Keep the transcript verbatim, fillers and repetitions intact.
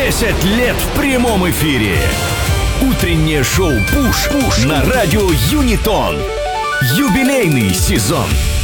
десять лет в прямом эфире. Утреннее шоу «Пуш» Пуш на радио Юнитон. Юбилейный сезон.